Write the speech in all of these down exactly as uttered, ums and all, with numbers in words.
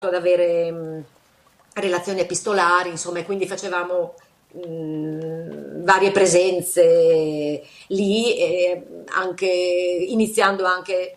ad avere mh, relazioni epistolari, insomma, e quindi facevamo mh, varie presenze lì, e anche, iniziando anche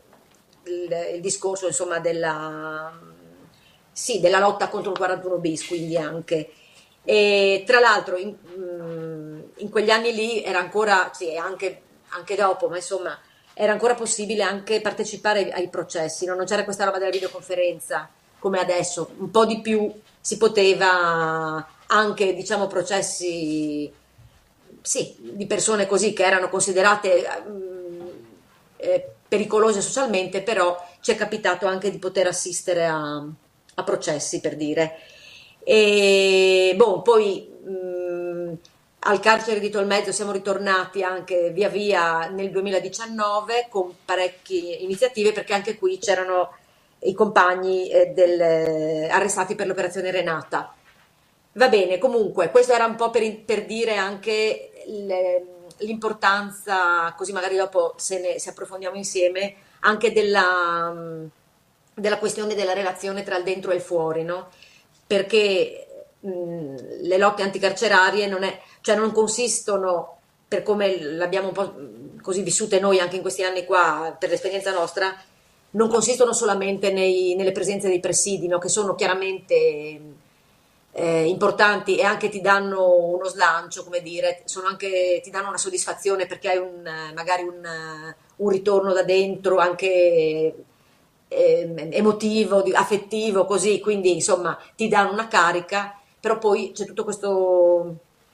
il, il discorso, insomma, della, sì, della lotta contro il quarantuno bis, quindi anche. E tra l'altro in, mh, in quegli anni lì era ancora, sì, anche, anche dopo, ma insomma era ancora possibile anche partecipare ai, ai processi, no? Non c'era questa roba della videoconferenza come adesso, un po' di più si poteva anche, diciamo, processi, sì, di persone così che erano considerate mh, eh, pericolose socialmente, però ci è capitato anche di poter assistere a, a processi, per dire. E boh, poi mh, al carcere di Tolmezzo siamo ritornati anche via via nel duemiladiciannove con parecchie iniziative, perché anche qui c'erano i compagni eh, del, eh, arrestati per l'operazione Renata. Va bene, comunque, questo era un po' per, per dire anche il- l'importanza, così magari dopo se ne se approfondiamo insieme, anche della, mh, della questione della relazione tra il dentro e il fuori, no? Perché mh, le lotte anticarcerarie non, è, cioè non consistono, per come l'abbiamo un po' mh, così vissute noi anche in questi anni qua, per l'esperienza nostra, non consistono solamente nei- nelle presenze dei presidi, no? Che sono chiaramente eh, importanti e anche ti danno uno slancio, come dire, sono anche, ti danno una soddisfazione perché hai un, eh, magari un, eh, un ritorno da dentro anche eh, emotivo, di- affettivo, così, quindi insomma ti danno una carica, però poi c'è tutto questo,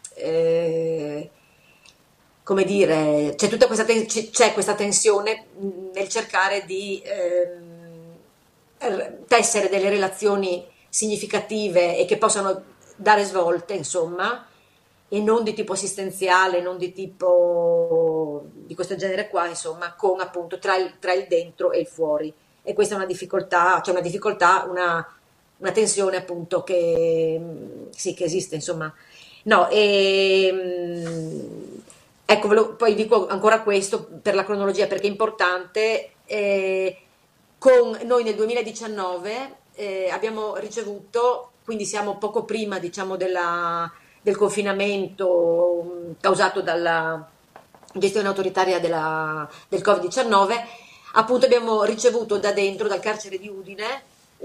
eh, come dire, c'è tutta questa, ten- c'è c'è questa tensione mh, nel cercare di ehm, r- tessere delle relazioni significative e che possano dare svolte, insomma, e non di tipo assistenziale, non di tipo di questo genere qua, insomma, con appunto tra il, tra il dentro e il fuori. E questa è una difficoltà, c'è una difficoltà, una, una tensione appunto che, mh, sì, che esiste, insomma. No, e, mh, ecco, ve lo- poi dico ancora questo per la cronologia perché è importante. eh, con noi nel duemiladiciannove eh, abbiamo ricevuto, quindi siamo poco prima, diciamo, della, del confinamento mh, causato dalla gestione autoritaria della, del covid diciannove, appunto abbiamo ricevuto da dentro, dal carcere di Udine,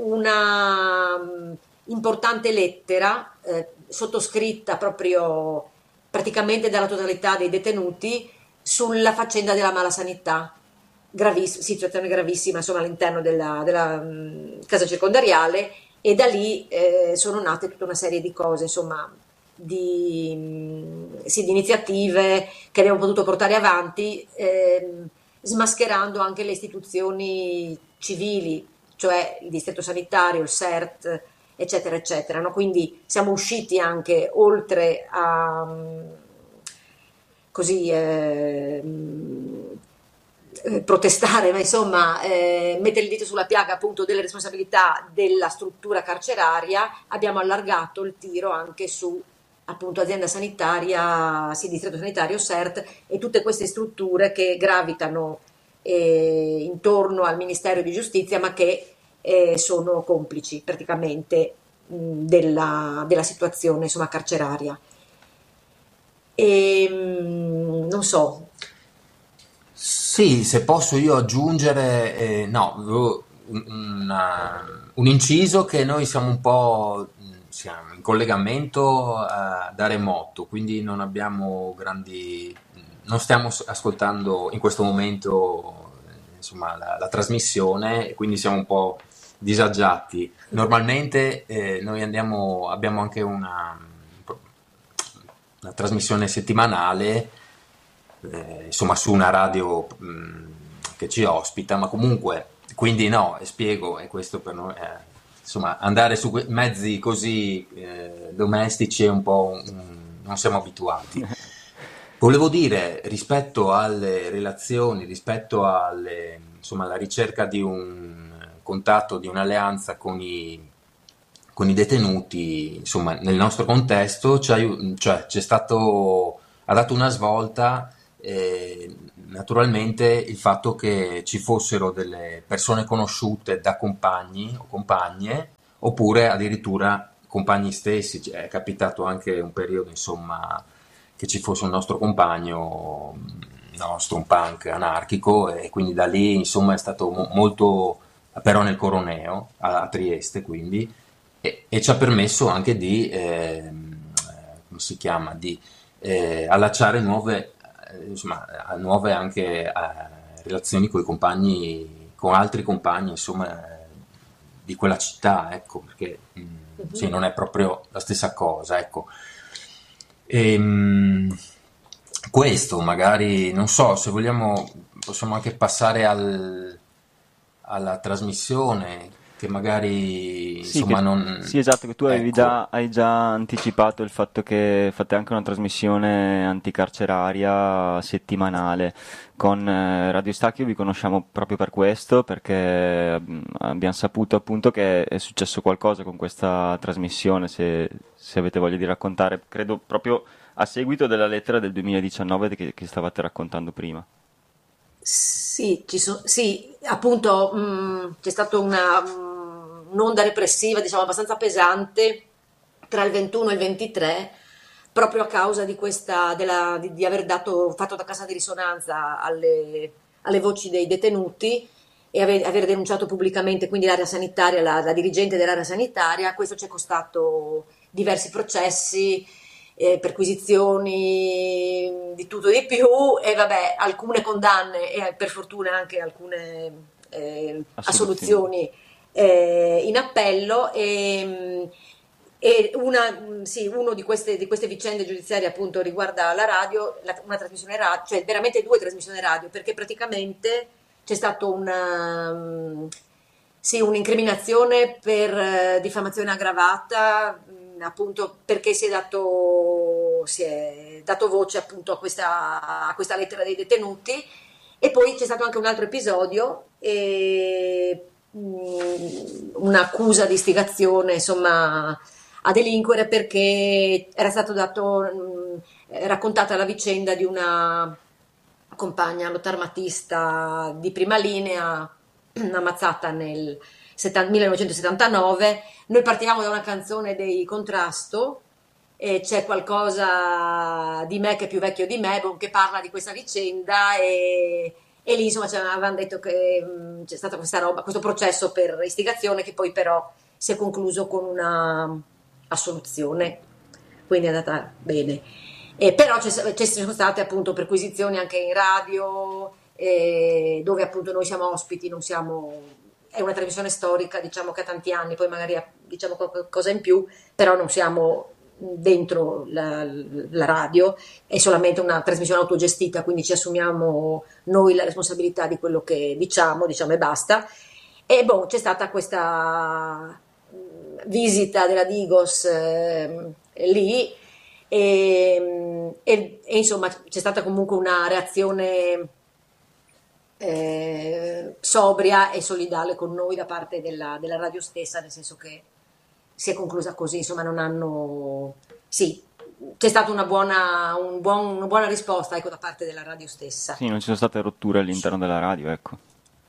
una mh, importante lettera eh, sottoscritta proprio praticamente dalla totalità dei detenuti sulla faccenda della malasanità, graviss- situazione gravissima insomma all'interno della, della mh, casa circondariale, e da lì eh, sono nate tutta una serie di cose, insomma, di, mh, sì, di iniziative che abbiamo potuto portare avanti, ehm, smascherando anche le istituzioni civili, cioè il distretto sanitario, il S E R T, eccetera, eccetera, no? Quindi siamo usciti anche oltre a mh, così eh, mh, eh, protestare, ma insomma eh, mettere il dito sulla piaga appunto delle responsabilità della struttura carceraria, abbiamo allargato il tiro anche su appunto azienda sanitaria, sì, distretto sanitario, S E R T e tutte queste strutture che gravitano eh, intorno al Ministero di Giustizia, ma che eh, sono complici praticamente mh, della, della situazione insomma carceraria. E, mh, non so. Sì, se posso io aggiungere, eh, no, avevo un, una- un inciso che noi siamo un po', mh, siamo in collegamento eh, da remoto, quindi non abbiamo grandi, mh, non stiamo s- ascoltando in questo momento, eh, insomma, la, la trasmissione, e quindi siamo un po' disagiati. Normalmente eh, noi andiamo, abbiamo anche una, una trasmissione settimanale eh, insomma su una radio mh, che ci ospita, ma comunque, quindi no, e spiego, e questo per noi, eh, insomma, andare su que- mezzi così eh, domestici è un po' un- non siamo abituati. Volevo dire, rispetto alle relazioni, rispetto alle, insomma, alla ricerca di un contatto, di un'alleanza con i, con i detenuti, insomma, nel nostro contesto, ci aiu- cioè, c'è stato, ha dato una svolta eh, naturalmente il fatto che ci fossero delle persone conosciute da compagni o compagne, oppure addirittura compagni stessi. Cioè, è capitato anche un periodo, insomma, che ci fosse un nostro compagno nostro, un punk anarchico, e quindi da lì, insomma, è stato mo- molto, però nel Coroneo, a, a Trieste, quindi, e, e ci ha permesso anche di, ehm, eh, come si chiama, di eh, allacciare nuove, eh, insomma, a nuove anche eh, relazioni con i compagni, con altri compagni, insomma, eh, di quella città, ecco, perché mh, sì, Mhm. non è proprio la stessa cosa, ecco. Ehm, Questo magari, non so, se vogliamo possiamo anche passare al- alla trasmissione, che magari, Sì, insomma, che, sì, non... esatto, che tu avevi Ecco. già, hai già anticipato il fatto che fate anche una trasmissione anticarceraria settimanale con eh, Radio Stacchio. Vi conosciamo proprio per questo, perché mm, abbiamo saputo appunto che è successo qualcosa con questa trasmissione, se, se avete voglia di raccontare, credo proprio a seguito della lettera del duemiladiciannove che, che stavate raccontando prima. Sì, ci so- sì, appunto, mh, c'è stata una, mh, un'onda repressiva, diciamo, abbastanza pesante tra il ventuno e il ventitré, proprio a causa di questa, della- di, di aver dato, fatto da cassa di risonanza alle, alle voci dei detenuti e aver, aver denunciato pubblicamente quindi l'area sanitaria, la, la dirigente dell'area sanitaria. Questo ci è costato diversi processi, eh, perquisizioni, di tutto e di più, e vabbè, alcune condanne e per fortuna anche alcune eh, Assoluzione. assoluzioni eh, in appello. E, e una, sì, uno di queste, di queste vicende giudiziarie appunto riguarda la radio, la- una trasmissione radio, cioè veramente due trasmissioni radio, perché praticamente c'è stata una, mm, sì, un'incriminazione per eh, diffamazione aggravata, mh, appunto perché si è dato, si è dato voce appunto a questa, a questa lettera dei detenuti. E poi c'è stato anche un altro episodio, e, mh, un'accusa di istigazione, insomma, a delinquere, perché era stato dato, mh, raccontata la vicenda di una compagna lottarmatista di prima linea ammazzata nel settanta millenovecentosettantanove. Noi partivamo da una canzone dei Contrasto, e c'è qualcosa di me che è più vecchio di me, boh, che parla di questa vicenda, e, e lì insomma ci avevano detto che mh, c'è stata questa roba, questo processo per istigazione, che poi però si è concluso con una assoluzione, quindi è andata bene. Eh, però ci sono state appunto perquisizioni anche in radio, eh, dove appunto noi siamo ospiti, non siamo, è una trasmissione storica, diciamo che ha tanti anni, poi magari ha, diciamo qualcosa in più, però non siamo dentro la, la radio, è solamente una trasmissione autogestita, quindi ci assumiamo noi la responsabilità di quello che diciamo, diciamo e basta. E boh, c'è stata questa visita della Digos eh, lì, e, e- e, insomma c'è stata comunque una reazione eh, sobria e solidale con noi da parte della, della radio stessa, nel senso che si è conclusa così, insomma non hanno... Sì, c'è stata una buona, un buon- una buona risposta, ecco, da parte della radio stessa. Sì, non ci sono state rotture all'interno della radio, ecco.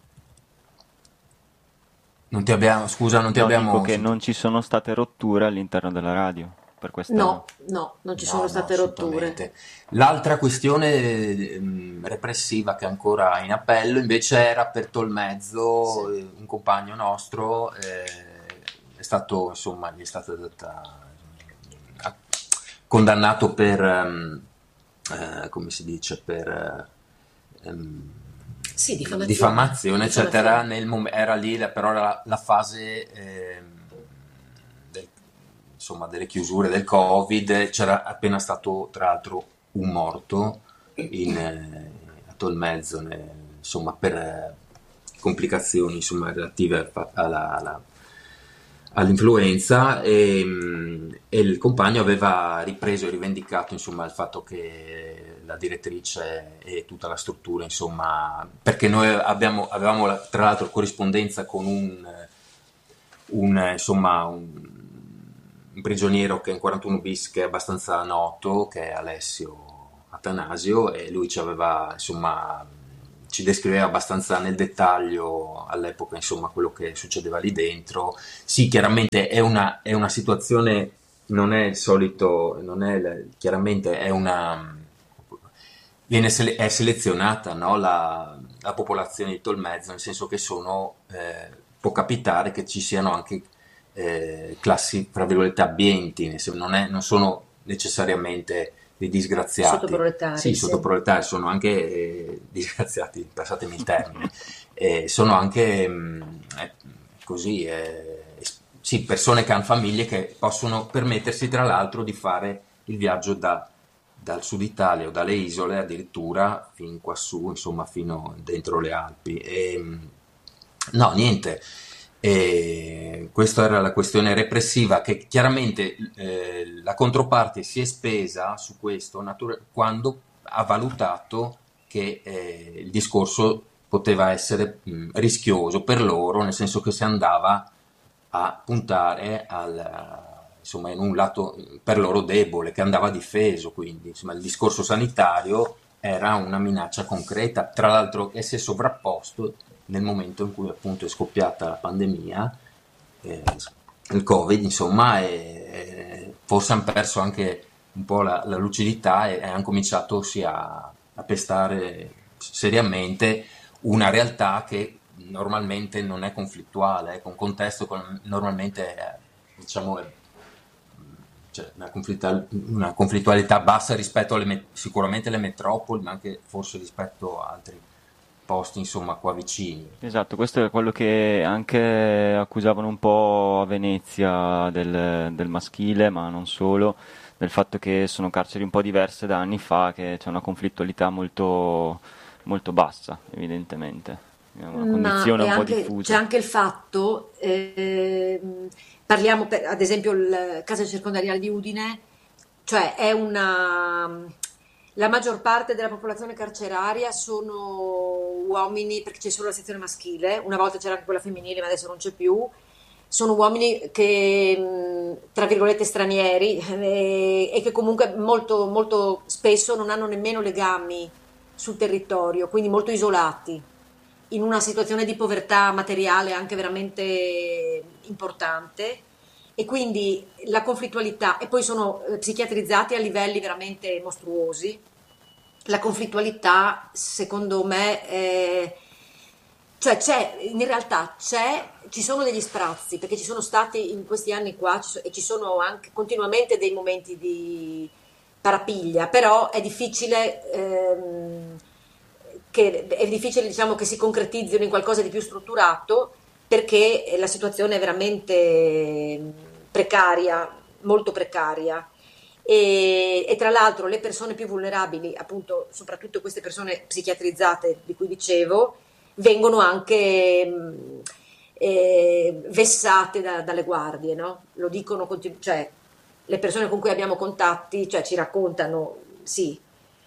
Non ti abbiamo, scusa, non ti No, dico abbiamo che sentito. non ci sono state rotture all'interno della radio per questa... No, no, non ci sono No, no, state rotture. assolutamente. L'altra questione ehm, repressiva che è ancora in appello invece era per Sì. Tolmezzo, eh, un compagno nostro, eh, è stato, insomma, gli è stato data, ha- condannato per, ehm, eh, come si dice, per ehm, Sì, diffamazione. diffamazione, eccetera. Diffamazione. Nel mom- era lì la- però la, la fase ehm, del- insomma, delle chiusure del Covid, c'era appena stato tra l'altro un morto in, eh, a Tolmezzo, ne- insomma, per eh, complicazioni, insomma, relative a- alla, alla- all'influenza, e, mh, e il compagno aveva ripreso e rivendicato, insomma, il fatto che la direttrice e tutta la struttura, insomma, perché noi abbiamo, avevamo la- tra l'altro corrispondenza con un, un, eh, insomma, un, un prigioniero che è in quarantuno bis, che è abbastanza noto, che è Alessio Atanasio, e lui ci aveva, insomma, ci descriveva abbastanza nel dettaglio all'epoca, insomma, quello che succedeva lì dentro. Sì, chiaramente è una, è una situazione, non è il solito, non è il- chiaramente è una, viene sele- è selezionata, no, la, la popolazione di Tolmezzo, nel senso che sono, eh, può capitare che ci siano anche eh, classi, tra virgolette, abbienti, nel senso non, è- non sono necessariamente dei disgraziati. Sì, Sottoproletari, i sì. sottoproletari sono anche eh, disgraziati, passatemi il termine, eh, sono anche mh, eh, così, eh, es- sì, persone che hanno famiglie che possono permettersi tra l'altro di fare il viaggio da- dal sud Italia o dalle isole addirittura fin quassù, insomma, fino dentro le Alpi. E, mh, no, niente. E questa era la questione repressiva che chiaramente eh, la controparte si è spesa su questo natura- quando ha valutato che eh, il discorso poteva essere mh, rischioso per loro, nel senso che si andava a puntare al, insomma, in un lato per loro debole, che andava difeso, quindi insomma, il discorso sanitario era una minaccia concreta, tra l'altro che si è sovrapposto nel momento in cui appunto è scoppiata la pandemia, eh, il Covid, insomma, e, e forse hanno perso anche un po' la, la lucidità e, e hanno cominciato sì, a, a pestare seriamente una realtà che normalmente non è conflittuale, ecco, un contesto con- normalmente è, diciamo, è, cioè, una, conflittual- una conflittualità bassa rispetto alle me- sicuramente alle metropoli, ma anche forse rispetto a altri posti, insomma, qua vicini. Esatto, questo è quello che anche accusavano un po' a Venezia del, del maschile, ma non solo, del fatto che sono carceri un po' diverse da anni fa, che c'è una conflittualità molto, molto bassa, evidentemente, è una Ma condizione è un po' anche- c'è diffusa. anche il fatto, ehm, parliamo per, ad esempio il caso circondariale di Udine, cioè è una, la maggior parte della popolazione carceraria sono uomini, perché c'è solo la sezione maschile, una volta c'era anche quella femminile, ma adesso non c'è più, sono uomini che, mh, tra virgolette, stranieri eh, e che comunque molto, molto spesso non hanno nemmeno legami sul territorio, quindi molto isolati, in una situazione di povertà materiale anche veramente importante. E quindi la conflittualità, e poi sono eh, psichiatrizzati a livelli veramente mostruosi. La conflittualità, secondo me, è- cioè c'è, in realtà c'è, ci sono degli sprazzi, perché ci sono stati in questi anni qua ci so- e ci sono anche continuamente dei momenti di parapiglia, però è difficile, ehm, che, è difficile diciamo, che si concretizzino in qualcosa di più strutturato perché la situazione è veramente precaria, molto precaria. E, e tra l'altro le persone più vulnerabili, appunto, soprattutto queste persone psichiatrizzate di cui dicevo, vengono anche mh, eh, vessate da- dalle guardie, no? Lo dicono, continu- cioè, le persone con cui abbiamo contatti, cioè, ci raccontano, sì,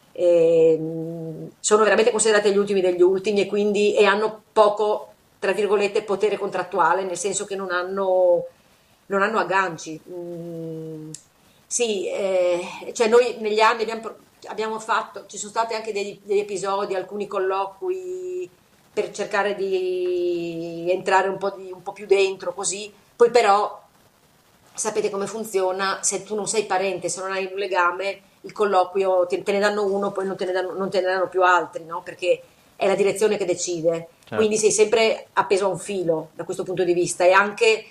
ehm, sono veramente considerate gli ultimi degli ultimi e quindi e hanno poco, tra virgolette, potere contrattuale, nel senso che non hanno, non hanno agganci. Mm, sì, eh, cioè noi negli anni abbiamo, pro- abbiamo fatto, ci sono stati anche degli, degli episodi, alcuni colloqui per cercare di entrare un po', di- un po' più dentro, così. Poi però sapete come funziona, se tu non sei parente, se non hai un legame, il colloquio te, te ne danno uno, poi non te ne danno, non te ne danno più altri, no? Perché è la direzione che decide. Quindi Certo. sei sempre appeso a un filo da questo punto di vista e anche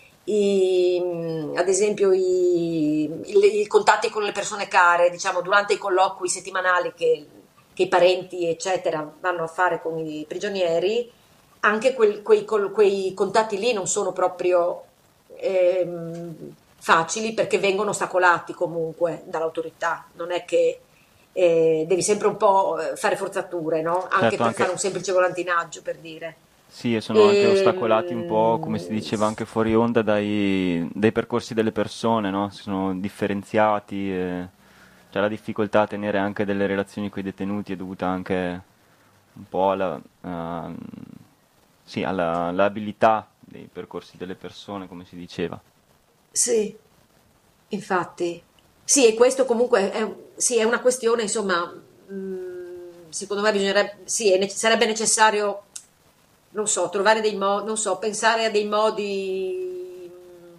i, ad esempio i, i- i contatti con le persone care, diciamo, durante i colloqui settimanali che, che i parenti, eccetera, vanno a fare con i prigionieri, anche quel- quei, col- quei contatti lì non sono proprio ehm, facili perché vengono ostacolati comunque dall'autorità, non è che eh, devi sempre un po' eh, fare forzature, no? Anche Certo, per fare anche un semplice volantinaggio, per dire. sì, e sono anche ostacolati un po', come si Ehm, diceva anche fuori onda, dai, dai percorsi delle persone, no? Sono differenziati, e c'è la difficoltà a tenere anche delle relazioni con i detenuti è dovuta anche un po' alla, ehm, sì, alla, all'abilità dei percorsi delle persone, come si diceva. sì, infatti, Sì, e questo comunque è, sì, è una questione, insomma, mh, secondo me bisognerebbe, sì, è nece- sarebbe necessario, non so, trovare dei modi, non so, pensare a dei modi, mh,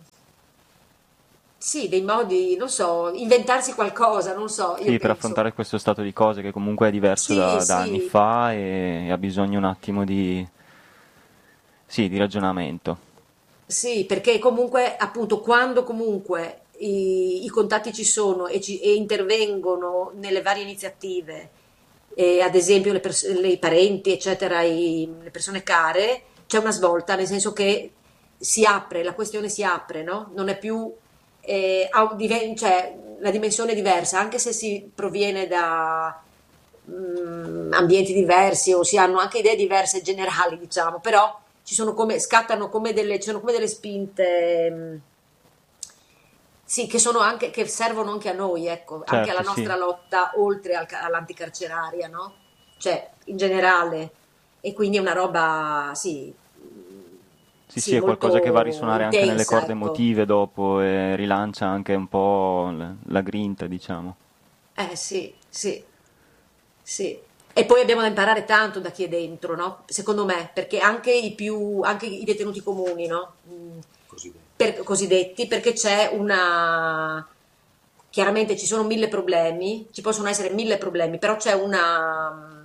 sì, dei modi, non so, inventarsi qualcosa, non so, io Sì, per penso. affrontare questo stato di cose che comunque è diverso Sì, da, da anni sì, fa e ha bisogno un attimo di, sì, di ragionamento. sì, perché comunque, appunto, quando comunque i, i contatti ci sono e, ci- e intervengono nelle varie iniziative, e ad esempio le, pers- le- i parenti, eccetera, i- le persone care, c'è una svolta, nel senso che si apre, la questione si apre, no? Non è più, eh, ha un diven- cioè, la dimensione è diversa, anche se si proviene da mm, ambienti diversi o si hanno anche idee diverse generali, diciamo, però ci sono come, scattano come delle, ci sono come delle spinte, mm, sì, che sono anche, che servono anche a noi, ecco, anche alla Certo, sì. nostra lotta oltre al ca- all'anticarceraria, no? Cioè, in generale. E quindi è una roba, sì, mm, Sì, sì, sì, è qualcosa che va a molto risuonare anche nelle intensa, corde ecco. emotive dopo e rilancia anche un po' l- la grinta, diciamo. Eh sì, sì, sì. E poi abbiamo da imparare tanto da chi è dentro, no? Secondo me, perché anche i più, anche i detenuti comuni, no? Mm, così. per- cosiddetti, perché c'è una... Chiaramente ci sono mille problemi, ci possono essere mille problemi, però c'è una...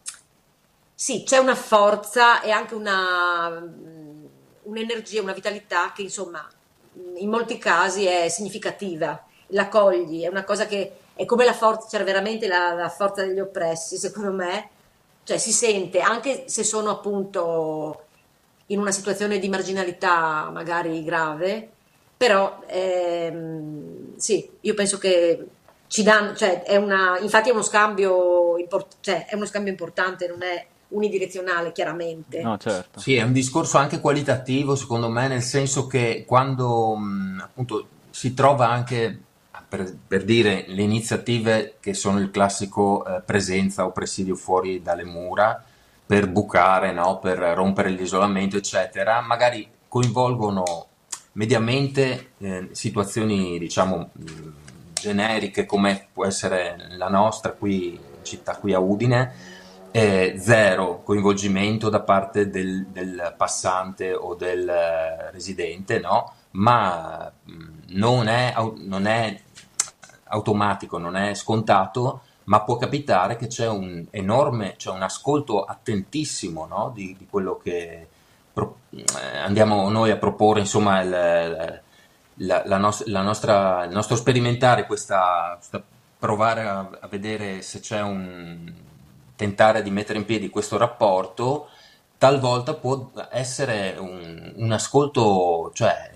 Sì, c'è una forza e anche una, un'energia, una vitalità che insomma in molti casi è significativa, la cogli, è una cosa che è come la forza, c'era veramente la, la forza degli oppressi, secondo me, cioè si sente anche se sono appunto in una situazione di marginalità magari grave, però ehm, sì, io penso che ci danno, cioè è una, infatti è uno scambio, import- cioè, è uno scambio importante, non è unidirezionale chiaramente. No, certo. Sì, è un discorso anche qualitativo, secondo me, nel senso che quando mh, appunto si trova anche, per, per dire, le iniziative che sono il classico eh, presenza o presidio fuori dalle mura per bucare, no? Per rompere l'isolamento, eccetera, magari coinvolgono mediamente eh, situazioni, diciamo, mh, generiche come può essere la nostra qui in città, qui a Udine, eh, zero coinvolgimento da parte del, del passante o del eh, residente, no? Ma mh, non è, au- non è automatico, non è scontato, ma può capitare che c'è un enorme, c'è un ascolto attentissimo, no? di, di quello che pro- eh, andiamo noi a proporre, insomma, il- la, la nos- la nostra, il nostro sperimentare questa, questa- provare a, a vedere se c'è un tentare di mettere in piedi questo rapporto, talvolta può essere un, un ascolto, cioè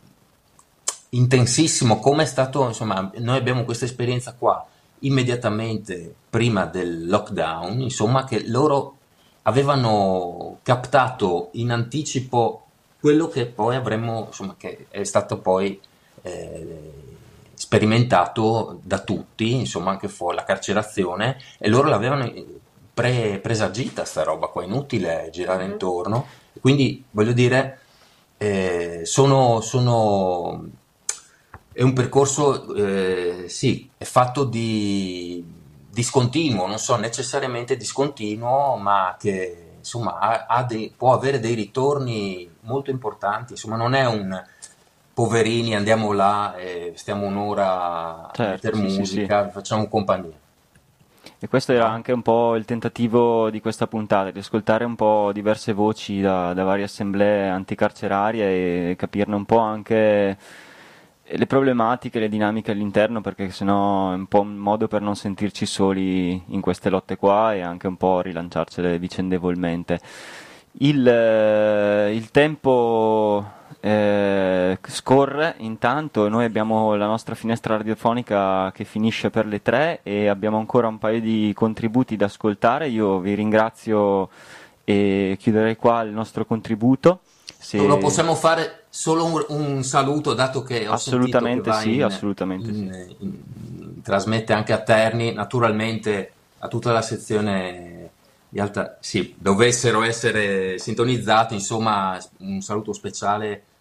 intensissimo, come è stato, insomma, noi abbiamo questa esperienza qua immediatamente prima del lockdown, insomma, che loro avevano captato in anticipo quello che poi avremmo, insomma, che è stato poi eh, sperimentato da tutti, insomma, anche fuori la carcerazione, e loro l'avevano pre- presagita sta roba qua, inutile girare Mhm. intorno. Quindi voglio dire, eh, sono, sono è un percorso, eh, sì, è fatto di discontinuo, non so necessariamente discontinuo, ma che insomma ha, ha dei- può avere dei ritorni molto importanti. Insomma, non è un poverini, andiamo là e stiamo un'ora a Certo, mettere sì, sì, sì. musica, vi facciamo compagnia, E questo era no? anche un po' il tentativo di questa puntata, di ascoltare un po' diverse voci da, da varie assemblee anticarcerarie e capirne un po' anche le problematiche, le dinamiche all'interno, perché sennò è un po' un modo per non sentirci soli in queste lotte qua e anche un po' rilanciarcele vicendevolmente. Il, eh, il tempo eh, scorre intanto, noi abbiamo la nostra finestra radiofonica che finisce per le tre e abbiamo ancora un paio di contributi da ascoltare. Io vi ringrazio e chiuderei qua il nostro contributo. Lo Se... possiamo fare solo un, un saluto, dato che ho sentito che Assolutamente va sì, in, assolutamente sì. in- in- trasmette anche a Terni, naturalmente a tutta la sezione di alta, sì, dovessero essere sintonizzati, insomma, un saluto speciale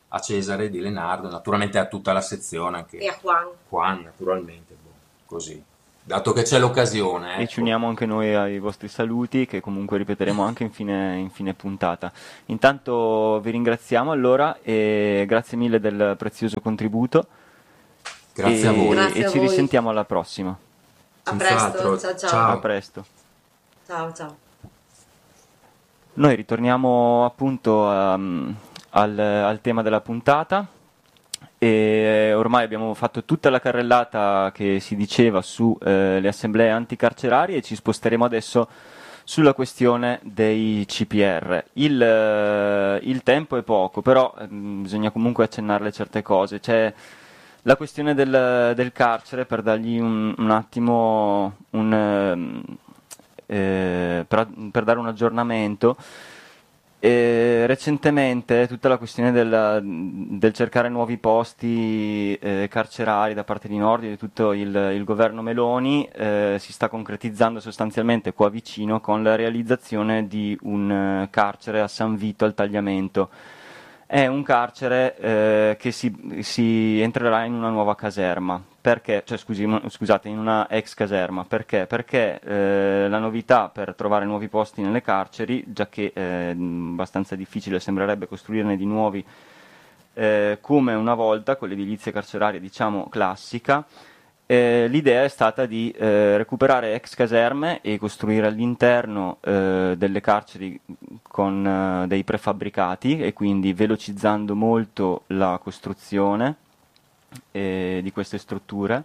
a Cesare Di Lenardo, naturalmente a tutta la sezione, anche E a Juan. Juan naturalmente, boh, così, dato che c'è l'occasione. E Ecco. ci uniamo anche noi ai vostri saluti, che comunque ripeteremo anche in fine, in fine puntata. Intanto vi ringraziamo allora e grazie mille del prezioso contributo. Grazie e, a voi. Grazie e a ci voi. risentiamo alla prossima. A Senz'altro. presto, ciao ciao. Ciao. A presto. Ciao ciao. Noi ritorniamo appunto um, al, al tema della puntata e ormai abbiamo fatto tutta la carrellata che si diceva sulle eh, assemblee anticarcerarie e ci sposteremo adesso sulla questione dei C P R. Il, eh, il tempo è poco, però eh, bisogna comunque accennarle certe cose. C'è la questione del, del carcere, per dargli un, un attimo un... Eh, Eh, per, per dare un aggiornamento. Eh, recentemente tutta la questione del, del cercare nuovi posti eh, carcerari da parte di Nordio e di tutto il, il governo Meloni eh, si sta concretizzando sostanzialmente qua vicino con la realizzazione di un eh, carcere a San Vito al Tagliamento. È un carcere eh, che si, si entrerà in una nuova caserma. Perché? Cioè, scusi, scusate, in una ex caserma. Perché? Perché eh, la novità per trovare nuovi posti nelle carceri, già che è abbastanza difficile sembrerebbe costruirne di nuovi eh, come una volta con l'edilizia carceraria, diciamo, classica, eh, l'idea è stata di eh, recuperare ex caserme e costruire all'interno eh, delle carceri con eh, dei prefabbricati e quindi velocizzando molto la costruzione eh, di queste strutture.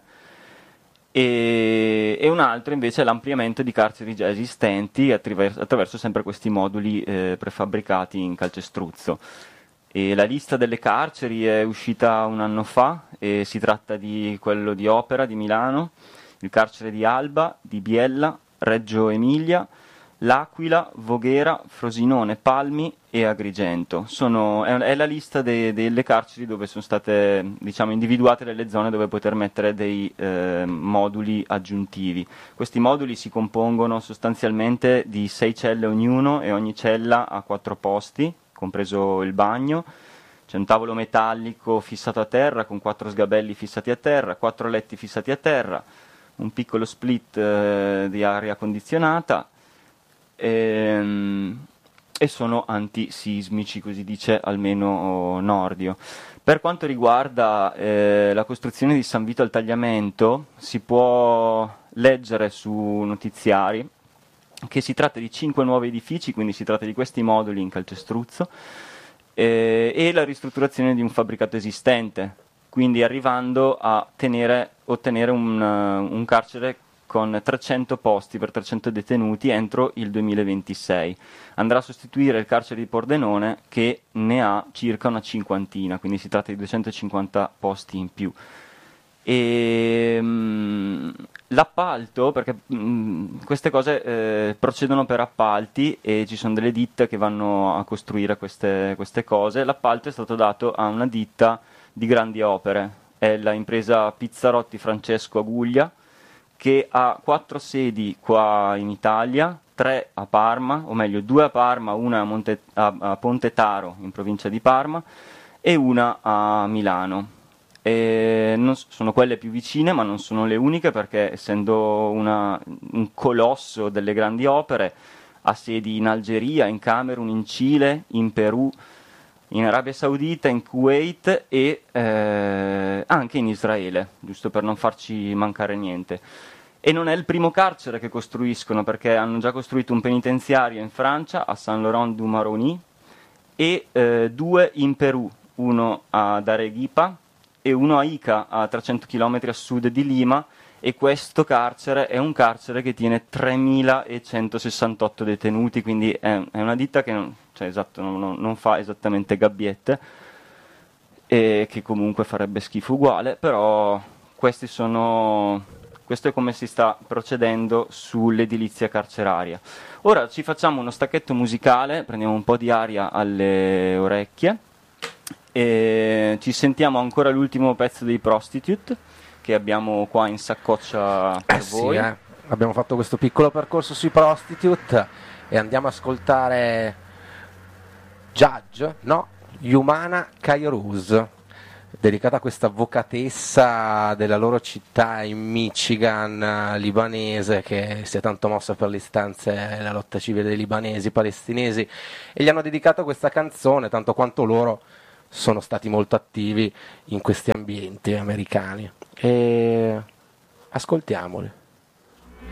E, e un altro invece è l'ampliamento di carceri già esistenti attraverso, attraverso sempre questi moduli eh, prefabbricati in calcestruzzo. E la lista delle carceri è uscita un anno fa e si tratta di quello di Opera di Milano, il carcere di Alba, di Biella, Reggio Emilia, L'Aquila, Voghera, Frosinone, Palmi e Agrigento. Sono, è, è la lista de, delle carceri dove sono state, diciamo, individuate delle zone dove poter mettere dei eh, moduli aggiuntivi. Questi moduli si compongono sostanzialmente di sei celle ognuno e ogni cella ha quattro posti, compreso il bagno. C'è un tavolo metallico fissato a terra con quattro sgabelli fissati a terra, quattro letti fissati a terra, un piccolo split eh, di aria condizionata ehm, e sono antisismici, così dice almeno Nordio. Per quanto riguarda eh, la costruzione di San Vito al Tagliamento, si può leggere su notiziari che si tratta di cinque nuovi edifici, quindi si tratta di questi moduli in calcestruzzo, eh, e la ristrutturazione di un fabbricato esistente, quindi arrivando a tenere, ottenere un, uh, un carcere con trecento posti per trecento detenuti entro il duemilaventisei. Andrà a sostituire il carcere di Pordenone che ne ha circa una cinquantina, quindi si tratta di duecentocinquanta posti in più. E mh, l'appalto, perché mh, queste cose eh, procedono per appalti e ci sono delle ditte che vanno a costruire queste, queste cose. L'appalto è stato dato a una ditta di grandi opere, è la impresa Pizzarotti Francesco Aguglia, che ha quattro sedi qua in Italia, tre a Parma, o meglio due a Parma, una a, Monte, a, a Ponte Taro in provincia di Parma e una a Milano. E non sono quelle più vicine, ma non sono le uniche, perché essendo una, un colosso delle grandi opere ha sedi in Algeria, in Camerun, in Cile, in Perù, in Arabia Saudita, in Kuwait e eh, anche in Israele, giusto per non farci mancare niente. E non è il primo carcere che costruiscono, perché hanno già costruito un penitenziario in Francia, a Saint-Laurent-du-Maroni, e eh, due in Perù, uno ad Arequipa e uno a Ica, a trecento chilometri a sud di Lima, e questo carcere è un carcere che tiene tremilacentosessantotto detenuti, quindi è, è una ditta che non, cioè, esatto, non, non fa esattamente gabbiette, e che comunque farebbe schifo uguale, però questi sono, questo è come si sta procedendo sull'edilizia carceraria. Ora ci facciamo uno stacchetto musicale, prendiamo un po' di aria alle orecchie, e ci sentiamo ancora l'ultimo pezzo dei Prostitute che abbiamo qua in saccoccia per eh voi. Sì, eh. Abbiamo fatto questo piccolo percorso sui Prostitute e andiamo a ascoltare Judge, no? Yumana Kairouz, dedicata a questa avvocatessa della loro città in Michigan, libanese, che si è tanto mossa per le istanze e la lotta civile dei libanesi, palestinesi, e gli hanno dedicato questa canzone, tanto quanto loro sono stati molto attivi in questi ambienti americani. E ascoltiamoli.